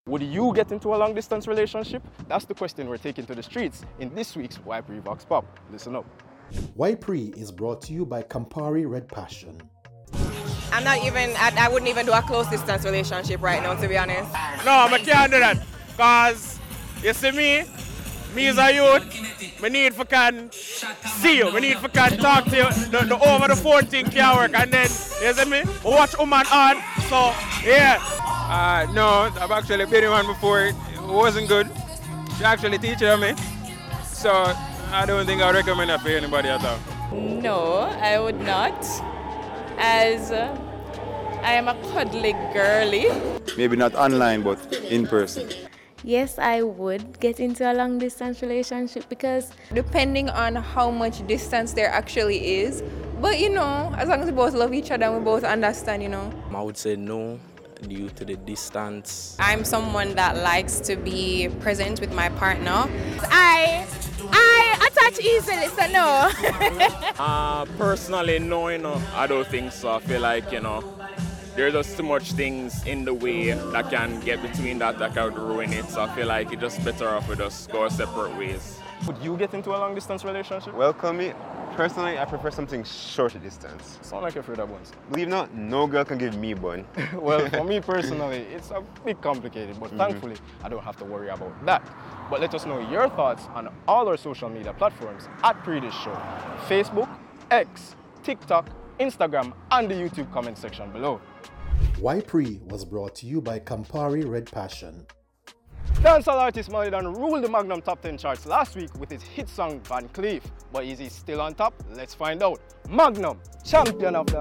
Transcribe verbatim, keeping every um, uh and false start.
Would you get into a long-distance relationship? That's the question we're taking to the streets in this week's Y P R E Vox Pop. Listen up. Y P R E is brought to you by Campari Red Passion. I'm not even, I, I wouldn't even do a close distance relationship right now, to be honest. No, I can't do that. Because, you see me, me as a youth, me need for can see you, me need for can talk to you. The, the over the phone thing can't work. And then, you see me, I watch woman on. So, yeah. Uh, no, I've actually been in one before. It wasn't good. She actually teach me. So, I don't think I would recommend that for anybody at all. No, I would not, as uh, I am a cuddly girly. Maybe not online, but in person. Yes, I would get into a long distance relationship because Depending on how much distance there actually is. But you know, as long as we both love each other and we both understand, you know. I would say no, due to the distance. I'm someone that likes to be present with my partner. I, I attach easily, so no. Uh, personally, no, you know, I don't think so. I feel like, you know, there's just too much things in the way that can get between that that can ruin it. So I feel like it's just better off we just go separate ways. Would you get into a long-distance relationship? Welcome me. Personally, I prefer something shorter distance. Sound like you're afraid of buns. Believe not, no girl can give me bun. Well, for me personally, it's a bit complicated, but mm-hmm. thankfully, I don't have to worry about that. But let us know your thoughts on all our social media platforms at P R E This Show. Facebook, X, TikTok, Instagram, and the YouTube comment section below. Y P R E was brought to you by Campari Red Passion. Dancehall artist Malidan ruled the Magnum Top ten charts last week with his hit song Van Cleef. But is he still on top? Let's find out. Magnum, champion of the